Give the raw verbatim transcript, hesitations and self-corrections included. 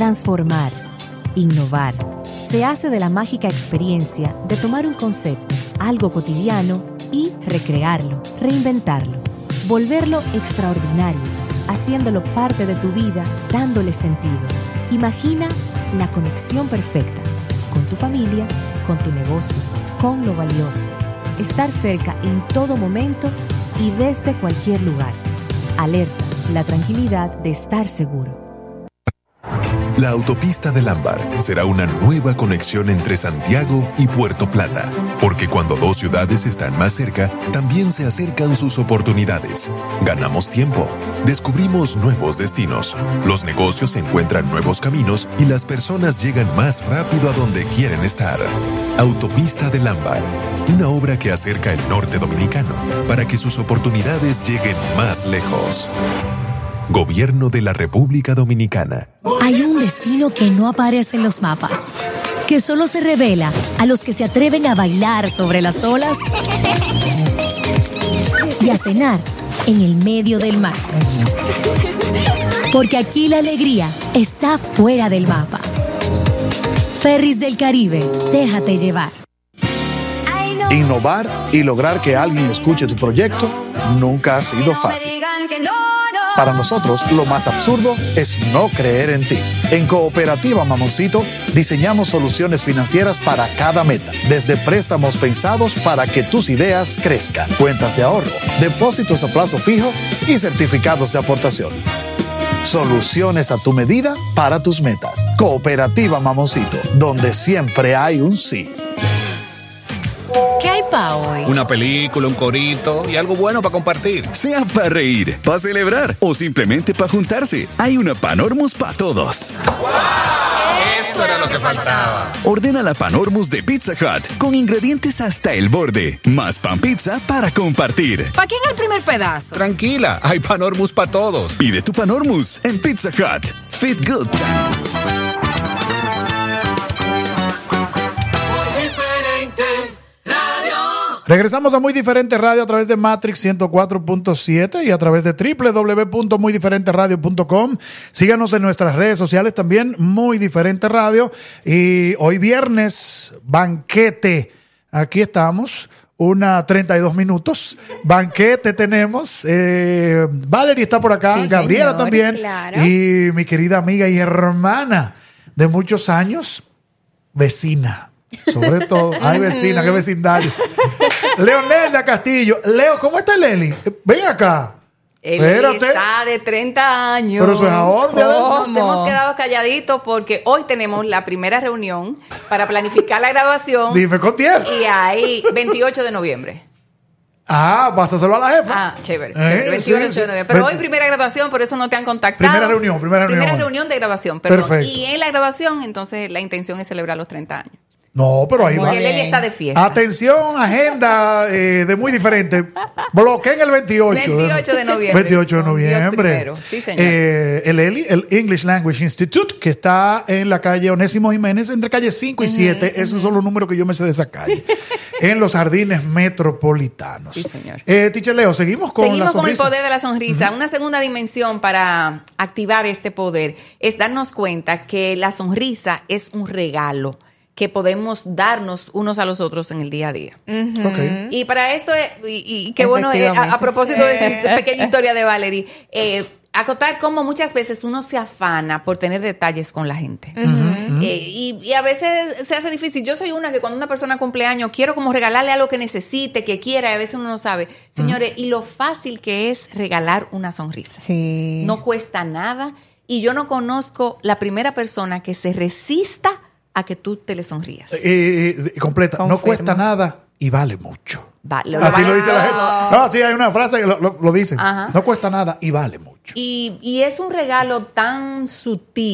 Transformar, innovar, se hace de la mágica experiencia de tomar un concepto, algo cotidiano, y recrearlo, reinventarlo, volverlo extraordinario, haciéndolo parte de tu vida, dándole sentido. Imagina la conexión perfecta con tu familia, con tu negocio, con lo valioso. Estar cerca en todo momento y desde cualquier lugar. Alerta, la tranquilidad de estar seguro. La autopista del Ámbar será una nueva conexión entre Santiago y Puerto Plata, porque cuando dos ciudades están más cerca, también se acercan sus oportunidades. Ganamos tiempo, descubrimos nuevos destinos, los negocios encuentran nuevos caminos y las personas llegan más rápido a donde quieren estar. Autopista del Ámbar, una obra que acerca el norte dominicano para que sus oportunidades lleguen más lejos. Gobierno de la República Dominicana. Hay un destino que no aparece en los mapas, que solo se revela a los que se atreven a bailar sobre las olas y a cenar en el medio del mar. Porque aquí la alegría está fuera del mapa. Ferries del Caribe, déjate llevar. Innovar y lograr que alguien escuche tu proyecto nunca ha sido fácil. Para nosotros, lo más absurdo es no creer en ti. En Cooperativa Mamoncito, diseñamos soluciones financieras para cada meta, desde préstamos pensados para que tus ideas crezcan, cuentas de ahorro, depósitos a plazo fijo y certificados de aportación. Soluciones a tu medida para tus metas. Cooperativa Mamoncito, donde siempre hay un sí. ¿Qué hay pa' hoy? Una película, un corito y algo bueno para compartir. Sea para reír, para celebrar o simplemente para juntarse, hay una Panormus para todos. ¡Wow! Esto era lo que faltaba. Ordena la Panormus de Pizza Hut con ingredientes hasta el borde. Más pan pizza para compartir. ¿Para quién el primer pedazo? Tranquila, hay Panormus para todos. Pide tu Panormus en Pizza Hut. Fit Good Times. Regresamos a Muy Diferente Radio a través de Matrix ciento cuatro punto siete y a través de doble u doble u doble u punto muy diferente radio punto com. Síganos en nuestras redes sociales también, Muy Diferente Radio. Y hoy viernes, banquete. Aquí estamos, una treinta y dos minutos. Banquete tenemos. Eh, Valerie está por acá, sí, Gabriela señor, también. Claro. Y mi querida amiga y hermana de muchos años, vecina. Sobre todo, ay vecina, qué vecindario. Leonelda Castillo. Leo, ¿cómo está Leli? Ven acá. Él está de treinta años. Pero eso es ahora. Nos hemos quedado calladitos porque hoy tenemos la primera reunión para planificar la graduación. Dime con tiempo. Y ahí, veintiocho de noviembre. Ah, pásaselo a la jefa. Ah, chévere. chévere. Eh, veintiocho sí, de noviembre. Pero hoy primera graduación, por eso no te han contactado. Primera reunión, primera reunión. Primera reunión de graduación, perdón. Perfecto. Y en la graduación, entonces, la intención es celebrar los treinta años. No, pero ahí Porque va. Leli está de fiesta. Atención, agenda eh, de Muy Diferente. Bloqueen el veintiocho. veintiocho de noviembre. veintiocho de noviembre. Sí, señor. Eh, el Eli, el English Language Institute, que está en la calle Onésimo Jiménez, entre calle cinco y siete. Uh-huh, Esos uh-huh. son los números que yo me sé de esa calle. En los jardines metropolitanos. Sí, señor. Eh, Teacher Leo, seguimos con Seguimos la con el sonrisa. poder de la sonrisa. Uh-huh. Una segunda dimensión para activar este poder es darnos cuenta que la sonrisa es un regalo que podemos darnos unos a los otros en el día a día. Uh-huh. Okay. Y para esto, y, y qué bueno, eh, a, a propósito de esa pequeña historia de Valerie, eh, acotar cómo muchas veces uno se afana por tener detalles con la gente. Uh-huh. Eh, y, y a veces se hace difícil. Yo soy una que cuando una persona cumple años, quiero como regalarle algo que necesite, que quiera, y a veces uno no sabe. Señores, uh-huh. y lo fácil que es regalar una sonrisa. Sí. No cuesta nada. Y yo no conozco la primera persona que se resista a que tú te le sonrías. Eh, eh, completa. Confirmo. No cuesta nada y vale mucho. Vale, así vale lo dice todo. la gente. No, sí, hay una frase que lo, lo, lo dicen. Ajá. No cuesta nada y vale mucho. Y, y es un regalo tan sutil.